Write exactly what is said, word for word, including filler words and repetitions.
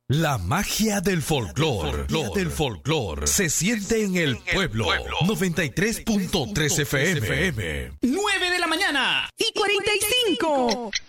La magia del folclore, del folclore, se siente en el pueblo. noventa y tres punto tres F M. nueve de la mañana y cuarenta y cinco.